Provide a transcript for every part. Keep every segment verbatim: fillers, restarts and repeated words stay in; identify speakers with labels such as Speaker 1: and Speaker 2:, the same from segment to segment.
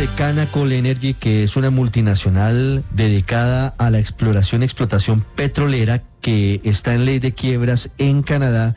Speaker 1: de Canacol Energy, que es una multinacional dedicada a la exploración y explotación petrolera que está en ley de quiebras en Canadá,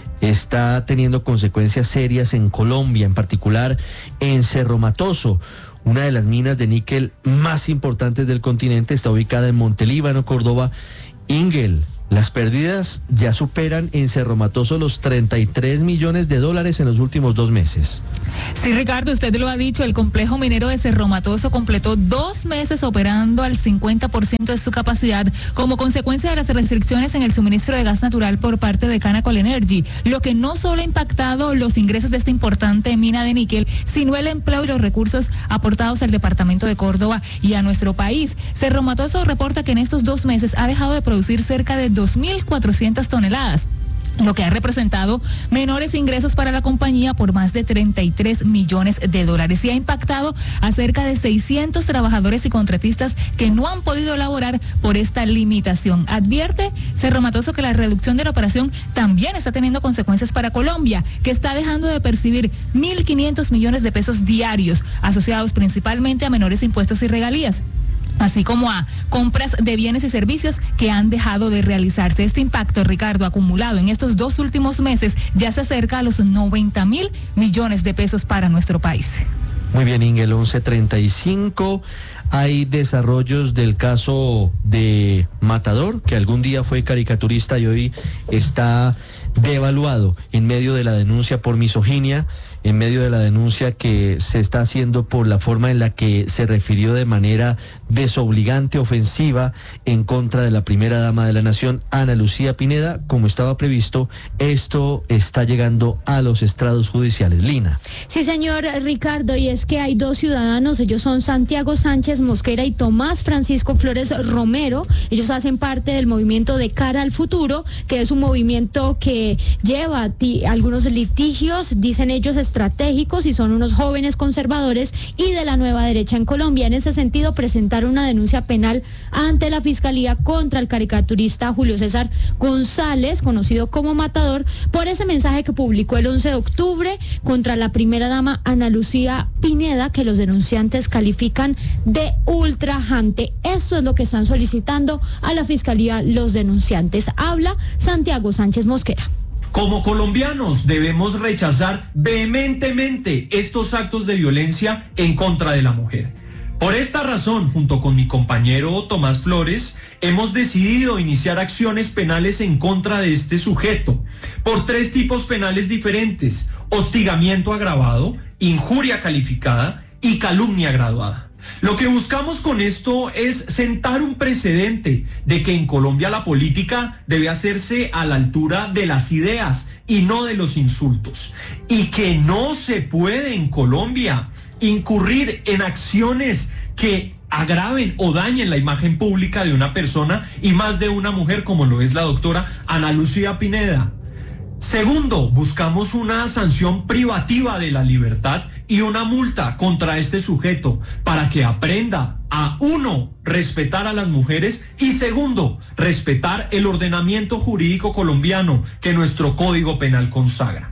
Speaker 1: está teniendo consecuencias serias en Colombia, en particular en Cerro Matoso. Una de las minas de níquel más importantes del continente está ubicada en Montelíbano, Córdoba. Ingel, las pérdidas ya superan en Cerro Matoso los treinta y tres millones de dólares en los últimos dos meses.
Speaker 2: Sí, Ricardo, usted lo ha dicho, el complejo minero de Cerro Matoso completó dos meses operando al cincuenta por ciento de su capacidad como consecuencia de las restricciones en el suministro de gas natural por parte de Canacol Energy, lo que no solo ha impactado los ingresos de esta importante mina de níquel, sino el empleo y los recursos aportados al departamento de Córdoba y a nuestro país. Cerro Matoso reporta que en estos dos meses ha dejado de producir cerca de dos mil cuatrocientas toneladas, lo que ha representado menores ingresos para la compañía por más de treinta y tres millones de dólares y ha impactado a cerca de seiscientos trabajadores y contratistas que no han podido laborar por esta limitación. Advierte Cerro Matoso que la reducción de la operación también está teniendo consecuencias para Colombia, que está dejando de percibir mil quinientos millones de pesos diarios, asociados principalmente a menores impuestos y regalías, así como a compras de bienes y servicios que han dejado de realizarse. Este impacto, Ricardo, acumulado en estos dos últimos meses, ya se acerca a los noventa mil millones de pesos para nuestro país.
Speaker 1: Muy bien, Ingel, once treinta y cinco. Hay desarrollos del caso de Matador, que algún día fue caricaturista y hoy está devaluado en medio de la denuncia por misoginia, en medio de la denuncia que se está haciendo por la forma en la que se refirió de manera desobligante, ofensiva, en contra de la primera dama de la nación, Ana Lucía Pineda. Como estaba previsto, esto está llegando a los estrados judiciales. Lina.
Speaker 3: Sí, señor Ricardo, y es que hay dos ciudadanos, ellos son Santiago Sánchez Mosquera y Tomás Francisco Flores Romero. Ellos hacen parte del movimiento de Cara al Futuro, que es un movimiento que lleva ti, algunos litigios, dicen ellos, estratégicos, y son unos jóvenes conservadores y de la nueva derecha en Colombia. En ese sentido, presentaron una denuncia penal ante la Fiscalía contra el caricaturista Julio César González, conocido como Matador, por ese mensaje que publicó el once de octubre contra la primera dama Ana Lucía Pineda, que los denunciantes califican de ultrajante. Eso es lo que están solicitando a la Fiscalía los denunciantes. Habla Santiago Sánchez Mosquera.
Speaker 4: Como colombianos debemos rechazar vehementemente estos actos de violencia en contra de la mujer. Por esta razón, junto con mi compañero Tomás Flores, hemos decidido iniciar acciones penales en contra de este sujeto por tres tipos penales diferentes: hostigamiento agravado, injuria calificada y calumnia graduada. Lo que buscamos con esto es sentar un precedente de que en Colombia la política debe hacerse a la altura de las ideas y no de los insultos, y que no se puede en Colombia incurrir en acciones que agraven o dañen la imagen pública de una persona y más de una mujer, como lo es la doctora Ana Lucía Pineda. Segundo, buscamos una sanción privativa de la libertad y una multa contra este sujeto para que aprenda a, uno, respetar a las mujeres, y segundo, respetar el ordenamiento jurídico colombiano que nuestro Código Penal consagra.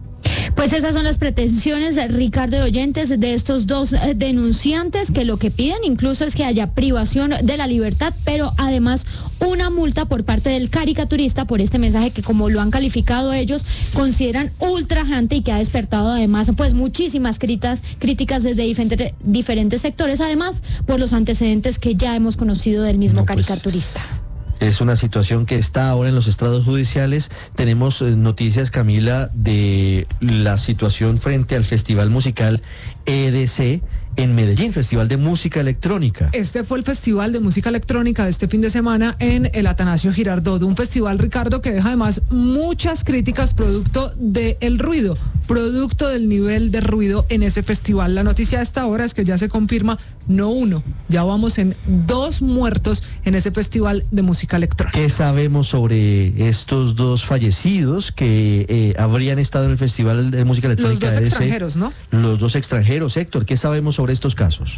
Speaker 3: Pues esas son las pretensiones, Ricardo, de oyentes de estos dos eh, denunciantes, que lo que piden incluso es que haya privación de la libertad, pero además una multa por parte del caricaturista por este mensaje que, como lo han calificado ellos, consideran ultrajante y que ha despertado además pues muchísimas críticas, críticas desde diferentes, diferentes sectores, además por los antecedentes que ya hemos conocido del mismo no, pues... caricaturista.
Speaker 1: Es una situación que está ahora en los estrados judiciales. Tenemos eh, noticias, Camila, de la situación frente al Festival Musical E D C en Medellín, Festival de Música Electrónica.
Speaker 5: Este fue el Festival de Música Electrónica de este fin de semana en el Atanasio Girardot, un festival, Ricardo, que deja además muchas críticas producto del ruido, producto del nivel de ruido en ese festival. La noticia a esta hora es que ya se confirma no uno, ya vamos en dos muertos en ese Festival de Música Electrónica.
Speaker 1: ¿Qué sabemos sobre estos dos fallecidos que eh, habrían estado en el Festival de Música Electrónica?
Speaker 5: Los dos
Speaker 1: E D C?
Speaker 5: extranjeros, ¿no?
Speaker 1: Los dos extranjeros, Héctor, ¿qué sabemos sobre estos casos?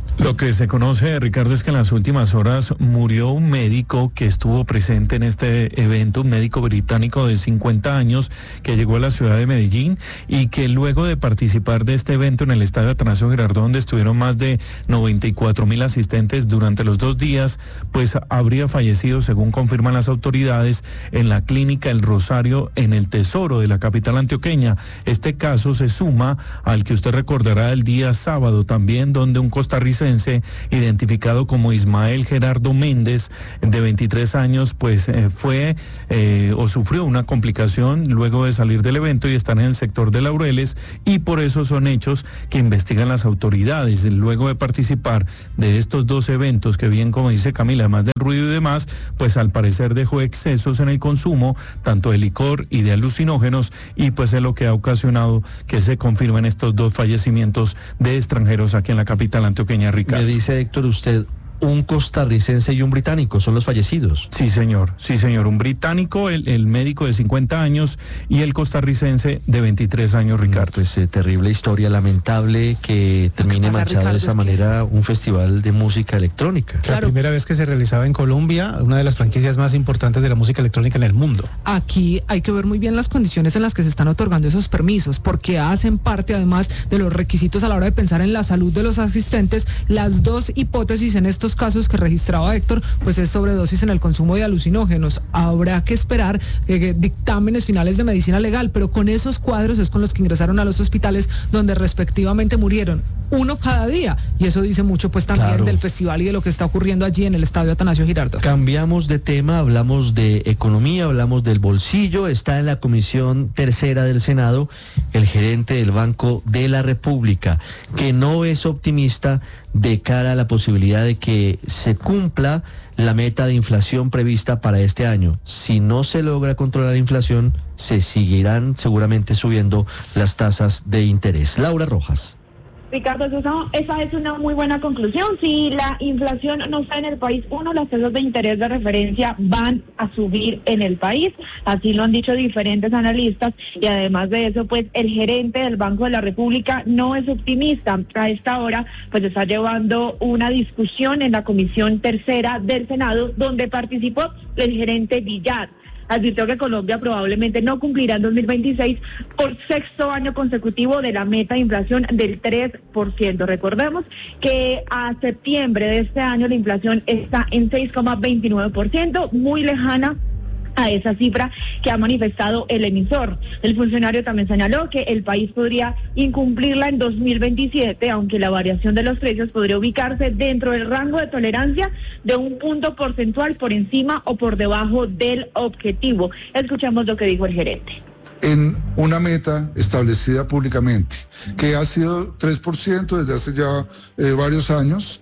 Speaker 6: Lo que se conoce, Ricardo, es que en las últimas horas murió un médico que estuvo presente en este evento, un médico británico de cincuenta años que llegó a la ciudad de Medellín y que luego de participar de este evento en el Estadio Atanasio Girardot, donde estuvieron más de noventa y cuatro mil asistentes durante los dos días, pues habría fallecido, según confirman las autoridades, en la clínica El Rosario en el Tesoro de la capital antioqueña. Este caso se suma al que usted recordará el día sábado también, donde un costarricense identificado como Ismael Gerardo Méndez, de veintitrés años, pues eh, fue eh, o sufrió una complicación luego de salir del evento y estar en el sector de Laureles, y por eso son hechos que investigan las autoridades. Luego de participar de estos dos eventos, que bien como dice Camila, además del ruido y demás, pues al parecer dejó excesos en el consumo, tanto de licor y de alucinógenos, y pues es lo que ha ocasionado que se confirmen estos dos fallecimientos de extranjeros aquí en la capital antioqueña. Ricardo.
Speaker 1: Me dice Héctor, usted, un costarricense y un británico son los fallecidos.
Speaker 6: Sí, señor, sí, señor. Un británico, el, el médico de cincuenta años, y el costarricense de veintitrés años, Ricardo.
Speaker 1: Pues eh, terrible historia, lamentable que termine
Speaker 5: pasa,
Speaker 1: manchado
Speaker 5: Ricardo,
Speaker 1: de esa
Speaker 5: es que...
Speaker 1: manera un festival de música electrónica.
Speaker 5: Claro.
Speaker 7: La primera vez que se realizaba en Colombia, una de las franquicias más importantes de la música electrónica en el mundo.
Speaker 5: Aquí hay que ver muy bien las condiciones en las que se están otorgando esos permisos, porque hacen parte además de los requisitos a la hora de pensar en la salud de los asistentes. Las dos hipótesis en estos casos que registraba Héctor, pues es sobredosis en el consumo de alucinógenos. Habrá que esperar eh, dictámenes finales de medicina legal, pero con esos cuadros es con los que ingresaron a los hospitales, donde respectivamente murieron uno cada día, y eso dice mucho pues también
Speaker 1: Claro.
Speaker 5: del festival y de lo que está ocurriendo allí en el Estadio Atanasio Girardot.
Speaker 1: Cambiamos de tema, hablamos de economía, hablamos del bolsillo. Está en la Comisión Tercera del Senado el gerente del Banco de la República, que no es optimista de cara a la posibilidad de que se cumpla la meta de inflación prevista para este año. Si no se logra controlar la inflación, se seguirán seguramente subiendo las tasas de interés. Laura Rojas.
Speaker 8: Ricardo, esa, esa es una muy buena conclusión. Si la inflación no está en el país, uno, las tasas de interés de referencia van a subir en el país, así lo han dicho diferentes analistas, y además de eso, pues el gerente del Banco de la República no es optimista. A esta hora, pues está llevando una discusión en la Comisión Tercera del Senado, donde participó el gerente Villar. Advirtió que Colombia probablemente no cumplirá en dos mil veintiséis por sexto año consecutivo de la meta de inflación del tres por ciento. Recordemos que a septiembre de este año la inflación está en seis coma veintinueve por ciento, muy lejana a esa cifra que ha manifestado el emisor. El funcionario también señaló que el país podría incumplirla en dos mil veintisiete, aunque la variación de los precios podría ubicarse dentro del rango de tolerancia de un punto porcentual por encima o por debajo del objetivo. Escuchamos lo que dijo el gerente.
Speaker 9: En una meta establecida públicamente, que ha sido tres por ciento desde hace ya eh, varios años,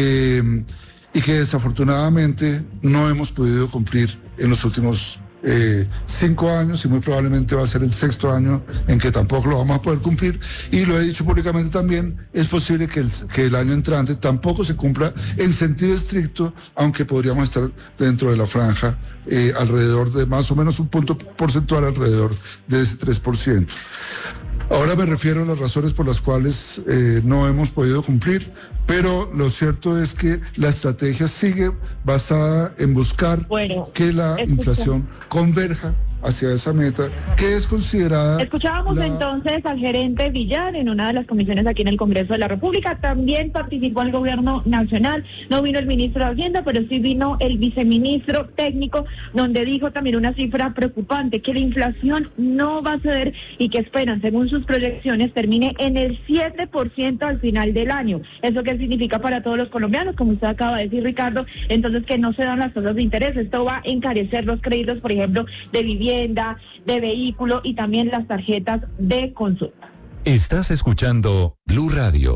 Speaker 9: eh, y que desafortunadamente no hemos podido cumplir en los últimos eh, cinco años, y muy probablemente va a ser el sexto año en que tampoco lo vamos a poder cumplir. Y lo he dicho públicamente también, es posible que el, que el año entrante tampoco se cumpla en sentido estricto, aunque podríamos estar dentro de la franja, eh, alrededor de más o menos un punto porcentual alrededor de ese tres por ciento. Ahora me refiero a las razones por las cuales eh, no hemos podido cumplir, pero lo cierto es que la estrategia sigue basada en buscar
Speaker 8: bueno,
Speaker 9: que la
Speaker 8: escucha.
Speaker 9: inflación converja hacia esa meta, que es considerada...
Speaker 8: Escuchábamos
Speaker 9: la...
Speaker 8: entonces al gerente Villar en una de las comisiones aquí en el Congreso de la República. También participó el gobierno nacional, no vino el ministro de Hacienda, pero sí vino el viceministro técnico, donde dijo también una cifra preocupante, que la inflación no va a ceder y que esperan, según sus proyecciones, termine en el siete por ciento al final del año. ¿Eso qué significa para todos los colombianos? Como usted acaba de decir, Ricardo, entonces que no se dan las tasas de interés. Esto va a encarecer los créditos, por ejemplo, de vivienda, de vehículo y también las tarjetas de consulta.
Speaker 10: Estás escuchando Blue Radio.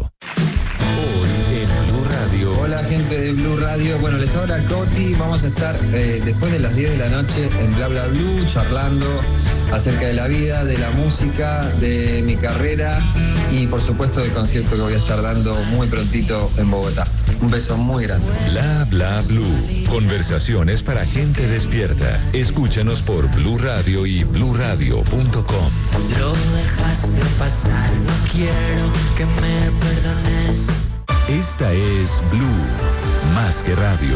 Speaker 10: Hoy en Blue Radio.
Speaker 11: Hola gente de Blue Radio, bueno, les habla Coti, vamos a estar eh, después de las diez de la noche en Bla Bla Blue charlando acerca de la vida, de la música, de mi carrera y por supuesto del concierto que voy a estar dando muy prontito en Bogotá. Un beso muy grande.
Speaker 10: Bla Bla Blue. Conversaciones para gente despierta. Escúchanos por Blue Radio y blue radio punto com.
Speaker 12: Lo dejaste pasar, no quiero que me perdones.
Speaker 10: Esta es Blue, más que radio.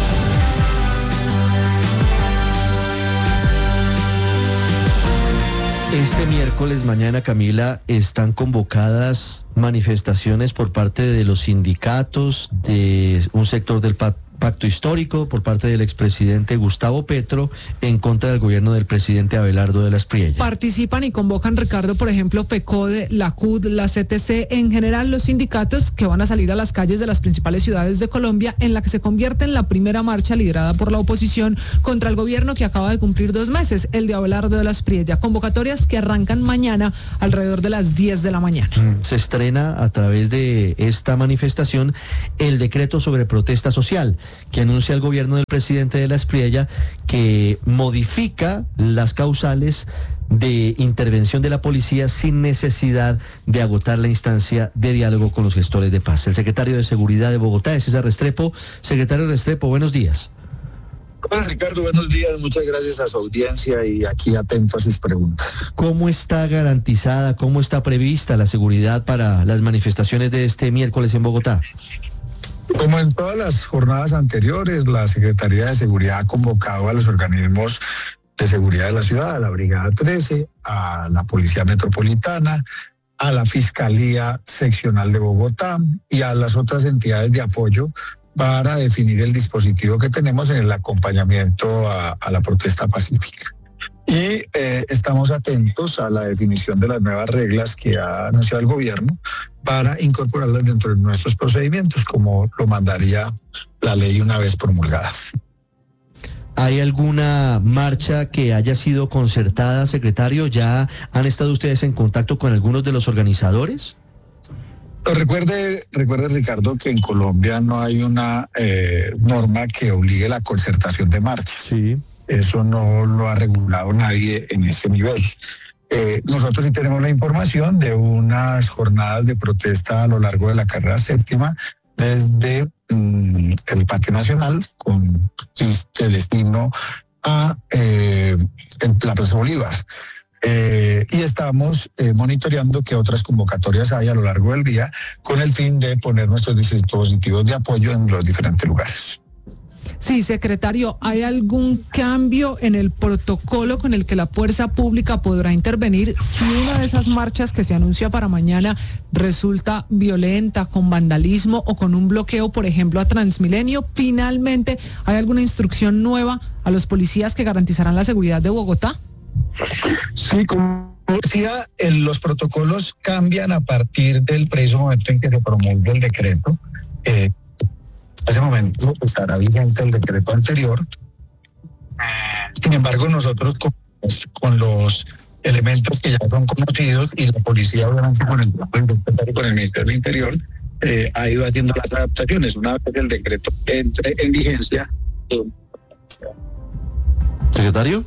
Speaker 1: Este miércoles, mañana, Camila, están convocadas manifestaciones por parte de los sindicatos, de un sector del Pacto Histórico, por parte del expresidente Gustavo Petro, en contra del gobierno del presidente Abelardo de la Espriella.
Speaker 5: Participan y convocan, Ricardo, por ejemplo, FECODE, la C U D, la C T C, en general los sindicatos que van a salir a las calles de las principales ciudades de Colombia, en la que se convierte en la primera marcha liderada por la oposición contra el gobierno que acaba de cumplir dos meses, el de Abelardo de la Espriella. Convocatorias que arrancan mañana alrededor de las diez de la mañana.
Speaker 1: Se estrena a través de esta manifestación el decreto sobre protesta social, que anuncia el gobierno del presidente de la Espriella, que modifica las causales de intervención de la policía sin necesidad de agotar la instancia de diálogo con los gestores de paz. El secretario de Seguridad de Bogotá es César Restrepo. Secretario Restrepo, buenos días.
Speaker 12: Hola Ricardo, buenos días, muchas gracias a su audiencia y aquí atento a sus preguntas.
Speaker 1: ¿Cómo está garantizada, cómo está prevista la seguridad para las manifestaciones de este miércoles en Bogotá?
Speaker 12: Como en todas las jornadas anteriores, la Secretaría de Seguridad ha convocado a los organismos de seguridad de la ciudad, a la Brigada trece, a la Policía Metropolitana, a la Fiscalía Seccional de Bogotá y a las otras entidades de apoyo para definir el dispositivo que tenemos en el acompañamiento a, a la protesta pacífica. Y eh, estamos atentos a la definición de las nuevas reglas que ha anunciado el gobierno para incorporarlas dentro de nuestros procedimientos, como lo mandaría la ley una vez promulgada.
Speaker 1: ¿Hay alguna marcha que haya sido concertada, secretario? ¿Ya han estado ustedes en contacto con algunos de los organizadores?
Speaker 12: Pero recuerde, recuerde, Ricardo, que en Colombia no hay una eh, norma que obligue la concertación de marchas.
Speaker 1: Sí.
Speaker 12: Eso no lo ha regulado nadie en ese nivel. Eh, nosotros sí tenemos la información de unas jornadas de protesta a lo largo de la carrera séptima desde mm, el Parque Nacional con este destino a eh, en la Plaza Bolívar. Eh, y estamos eh, monitoreando qué otras convocatorias hay a lo largo del día con el fin de poner nuestros dispositivos de apoyo en los diferentes lugares.
Speaker 5: Sí, secretario, ¿hay algún cambio en el protocolo con el que la fuerza pública podrá intervenir si una de esas marchas que se anuncia para mañana resulta violenta, con vandalismo o con un bloqueo, por ejemplo, a Transmilenio? Finalmente, ¿hay alguna instrucción nueva a los policías que garantizarán la seguridad de Bogotá?
Speaker 12: Sí, como decía, los protocolos cambian a partir del preciso momento en que se promulga el decreto. Eh, En ese momento estará vigente el decreto anterior. Sin embargo, nosotros con, con los elementos que ya son conocidos y la policía, obviamente, con el, con el Ministerio del Interior, eh, ha ido haciendo las adaptaciones. Una vez el decreto entre en vigencia. Eh,
Speaker 1: ¿Secretario?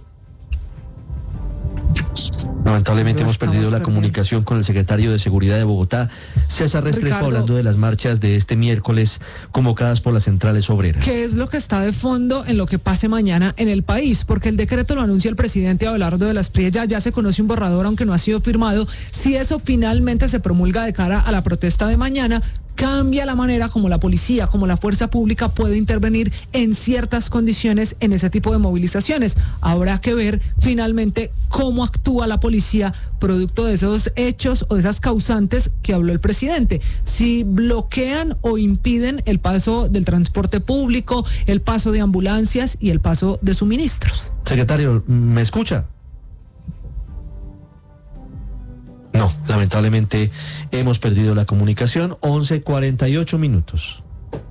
Speaker 1: Lamentablemente hemos perdido la comunicación con el secretario de Seguridad de Bogotá, César Restrepo, hablando de las marchas de este miércoles convocadas por las centrales obreras.
Speaker 5: ¿Qué es lo que está de fondo en lo que pase mañana en el país? Porque el decreto lo anuncia el presidente Abelardo de la Espriella, ya se conoce un borrador aunque no ha sido firmado. Si eso finalmente se promulga de cara a la protesta de mañana, cambia la manera como la policía, como la fuerza pública puede intervenir en ciertas condiciones en ese tipo de movilizaciones. Habrá que ver finalmente cómo actúa la policía producto de esos hechos o de esas causantes que habló el presidente. Si bloquean o impiden el paso del transporte público, el paso de ambulancias y el paso de suministros.
Speaker 1: Secretario, ¿me escucha? No, lamentablemente hemos perdido la comunicación. once cuarenta y ocho minutos.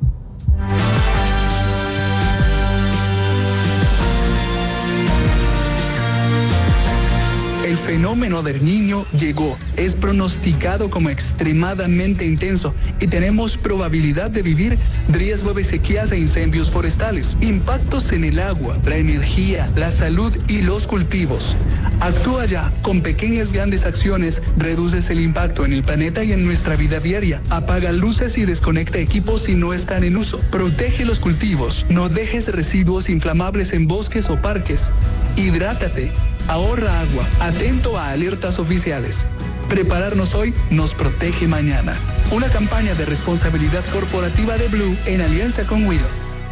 Speaker 13: El fenómeno del Niño llegó, es pronosticado como extremadamente intenso y tenemos probabilidad de vivir riesgo de sequías e incendios forestales, impactos en el agua, la energía, la salud y los cultivos. Actúa ya, con pequeñas grandes acciones, reduces el impacto en el planeta y en nuestra vida diaria. Apaga luces y desconecta equipos si no están en uso. Protege los cultivos, no dejes residuos inflamables en bosques o parques. Hidrátate. Ahorra agua, atento a alertas oficiales. Prepararnos hoy nos protege mañana. Una campaña de responsabilidad corporativa de Blue en alianza con Wido.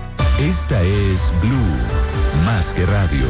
Speaker 10: Esta es Blue, más que radio.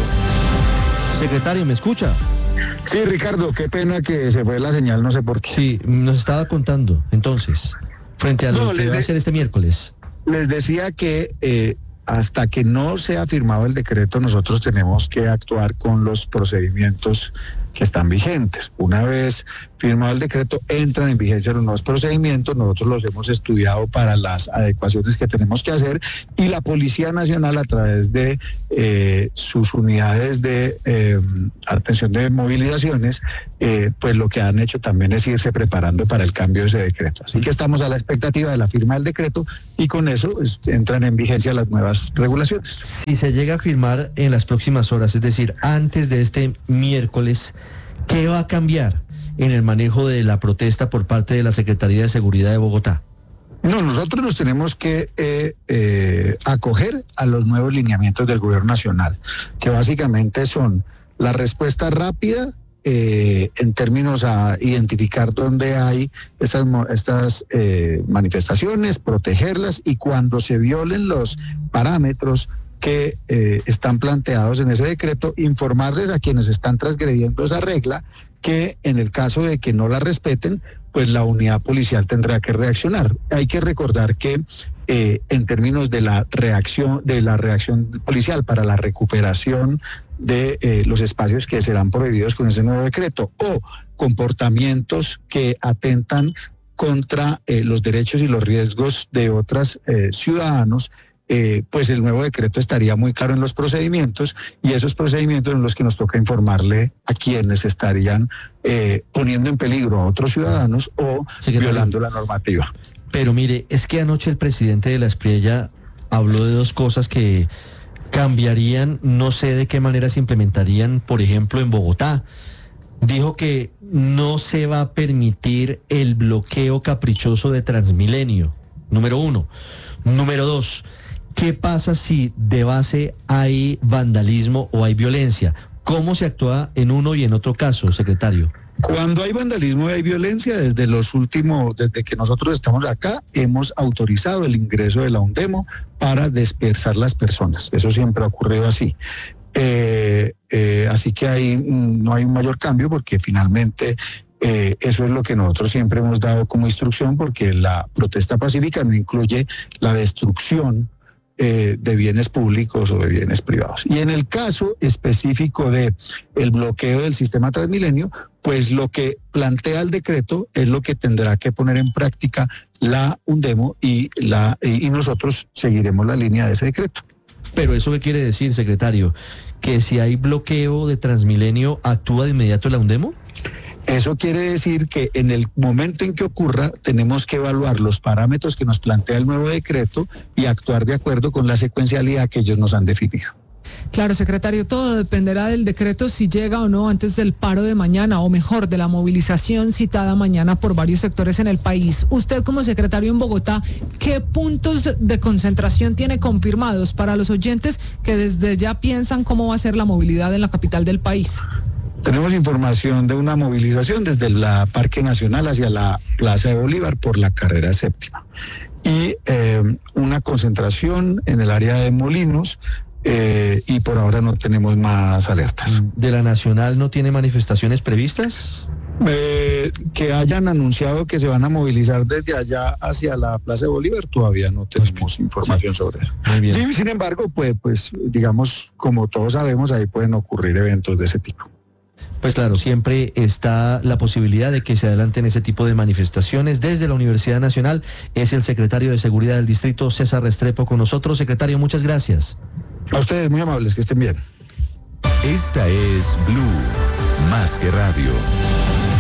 Speaker 1: Secretario, ¿me escucha?
Speaker 12: Sí, Ricardo, qué pena que se fue la señal, no sé por qué.
Speaker 1: Sí, nos estaba contando, entonces, frente a lo
Speaker 12: No,
Speaker 1: que
Speaker 12: les
Speaker 1: va a
Speaker 12: de-
Speaker 1: hacer este miércoles.
Speaker 12: Les decía que eh, hasta que no sea firmado el decreto, nosotros tenemos que actuar con los procedimientos que están vigentes. Una vez firmado el decreto, entran en vigencia los nuevos procedimientos, nosotros los hemos estudiado para las adecuaciones que tenemos que hacer y la Policía Nacional a través de eh, sus unidades de eh, atención de movilizaciones, eh, pues lo que han hecho también es irse preparando para el cambio de ese decreto. Así que estamos a la expectativa de la firma del decreto y con eso pues, entran en vigencia las nuevas regulaciones.
Speaker 1: Si se llega a firmar en las próximas horas, es decir, antes de este miércoles, ¿qué va a cambiar en el manejo de la protesta por parte de la Secretaría de Seguridad de Bogotá?
Speaker 12: No, nosotros nos tenemos que eh, eh, acoger a los nuevos lineamientos del gobierno nacional, que básicamente son la respuesta rápida eh, en términos a identificar dónde hay estas, mo- estas eh, manifestaciones, protegerlas y cuando se violen los parámetros que eh, están planteados en ese decreto, informarles a quienes están transgrediendo esa regla que en el caso de que no la respeten, pues la unidad policial tendrá que reaccionar. Hay que recordar que eh, en términos de la reacción de la reacción policial para la recuperación de eh, los espacios que serán prohibidos con ese nuevo decreto o comportamientos que atentan contra eh, los derechos y los riesgos de otros eh, ciudadanos, eh, pues el nuevo decreto estaría muy claro en los procedimientos y esos procedimientos son los que nos toca informarle a quienes estarían eh, poniendo en peligro a otros ciudadanos o
Speaker 1: Secretario.
Speaker 12: violando la normativa.
Speaker 1: Pero mire, es que anoche el presidente de la Espriella habló de dos cosas que cambiarían, no sé de qué manera se implementarían, por ejemplo, en Bogotá. Dijo que no se va a permitir el bloqueo caprichoso de Transmilenio, número uno. Número dos, ¿qué pasa si de base hay vandalismo o hay violencia? ¿Cómo se actúa en uno y en otro caso, secretario?
Speaker 12: Cuando hay vandalismo y hay violencia, desde los últimos, desde que nosotros estamos acá, hemos autorizado el ingreso de la UNDEMO para dispersar las personas. Eso siempre ha ocurrido así. Eh, eh, así que ahí mm, no hay un mayor cambio porque finalmente eh, eso es lo que nosotros siempre hemos dado como instrucción porque la protesta pacífica no incluye la destrucción eh, de bienes públicos o de bienes privados. Y en el caso específico de el bloqueo del sistema Transmilenio, pues lo que plantea el decreto es lo que tendrá que poner en práctica la UNDEMO y, la, y nosotros seguiremos la línea de ese decreto.
Speaker 1: Pero ¿eso qué quiere decir, secretario? ¿Que si hay bloqueo de Transmilenio, actúa de inmediato la UNDEMO?
Speaker 12: Eso quiere decir que en el momento en que ocurra tenemos que evaluar los parámetros que nos plantea el nuevo decreto y actuar de acuerdo con la secuencialidad que ellos nos han definido.
Speaker 5: Claro, secretario, todo dependerá del decreto si llega o no antes del paro de mañana, o mejor, de la movilización citada mañana por varios sectores en el país. Usted como secretario en Bogotá, ¿qué puntos de concentración tiene confirmados para los oyentes que desde ya piensan cómo va a ser la movilidad en la capital del país?
Speaker 12: Tenemos información de una movilización desde la Parque Nacional hacia la Plaza de Bolívar por la carrera séptima y eh, una concentración en el área de Molinos. Eh, y por ahora no tenemos más alertas.
Speaker 1: ¿De la Nacional no tiene manifestaciones previstas?
Speaker 12: Eh, que hayan anunciado que se van a movilizar desde allá hacia la Plaza de Bolívar, todavía no tenemos información sobre eso.
Speaker 1: Muy bien.
Speaker 12: Sí, sin embargo, pues, pues digamos, como todos sabemos, ahí pueden ocurrir eventos de ese tipo.
Speaker 1: Pues claro, siempre está la posibilidad de que se adelanten ese tipo de manifestaciones. Desde la Universidad Nacional es el secretario de Seguridad del Distrito, César Restrepo, con nosotros. Secretario, muchas gracias.
Speaker 12: A ustedes, muy amables, que estén bien.
Speaker 10: Esta es Blue, más que radio.